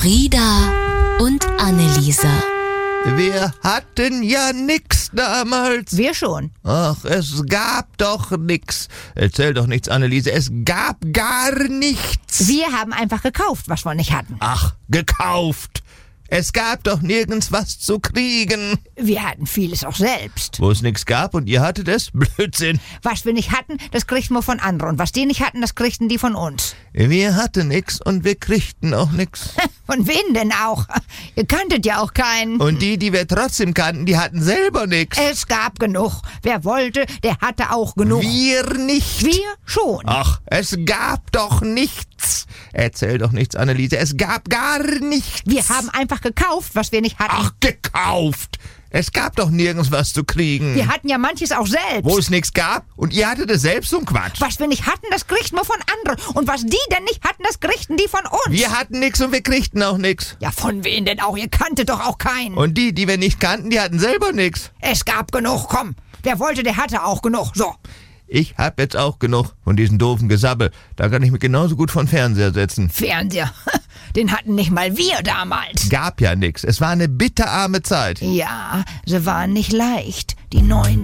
Frieda und Anneliese. Wir hatten ja nix damals. Wir schon. Ach, es gab doch nix. Erzähl doch nichts, Anneliese. Es gab gar nichts. Wir haben einfach gekauft, was wir nicht hatten. Ach, gekauft. Es gab doch nirgends was zu kriegen. Wir hatten vieles auch selbst. Wo es nichts gab und ihr hattet es? Blödsinn. Was wir nicht hatten, das kriegten wir von anderen. Und was die nicht hatten, das kriegten die von uns. Wir hatten nix und wir kriegten auch nix. Von wen denn auch? Ihr kanntet ja auch keinen. Und die wir trotzdem kannten, die hatten selber nix. Es gab genug. Wer wollte, der hatte auch genug. Wir nicht. Wir schon. Ach, es gab doch nichts. Erzähl doch nichts, Anneliese. Es gab gar nichts. Wir haben einfach gekauft, was wir nicht hatten. Ach, gekauft. Es gab doch nirgends was zu kriegen. Wir hatten ja manches auch selbst. Wo es nichts gab und ihr hattet es selbst, so ein Quatsch. Was wir nicht hatten, das kriegten wir von anderen. Und was die denn nicht hatten, das kriegten die von uns. Wir hatten nix und wir kriegten auch nix. Ja, von wen denn auch? Ihr kanntet doch auch keinen. Und die wir nicht kannten, die hatten selber nix. Es gab genug, komm. Wer wollte, der hatte auch genug. So. Ich hab jetzt auch genug von diesen doofen Gesabbel. Da kann ich mich genauso gut von Fernseher setzen. Fernseher. Den hatten nicht mal wir damals. Gab ja nix. Es war eine bitterarme Zeit. Ja, sie waren nicht leicht, die neuen